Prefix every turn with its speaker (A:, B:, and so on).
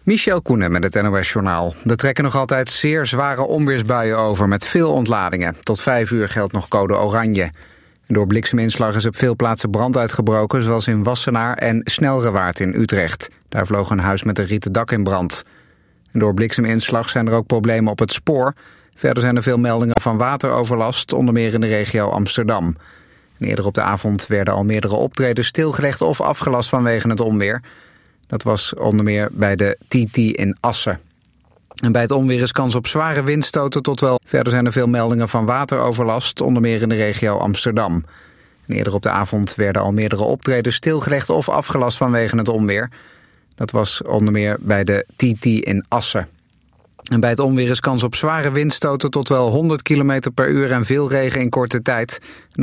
A: Michel Koenen met het NOS-journaal. Er trekken nog altijd zeer zware onweersbuien over met veel ontladingen. Tot 5 uur geldt nog code oranje. Door blikseminslag is op veel plaatsen brand uitgebroken, zoals in Wassenaar en Snelrewaard in Utrecht. Daar vloog een huis met een rieten dak in brand. Door blikseminslag zijn er ook problemen op het spoor. Verder zijn er veel meldingen van wateroverlast, onder meer in de regio Amsterdam. En eerder op de avond werden al meerdere optredens stilgelegd of afgelast vanwege het onweer. Dat was onder meer bij de TT in Assen. En bij het onweer is kans op zware windstoten tot wel. Verder zijn er veel meldingen van wateroverlast, onder meer in de regio Amsterdam. En eerder op de avond werden al meerdere optredens stilgelegd of afgelast vanwege het onweer. Dat was onder meer bij de TT in Assen. En bij het onweer is kans op zware windstoten tot wel 100 km per uur en veel regen in korte tijd.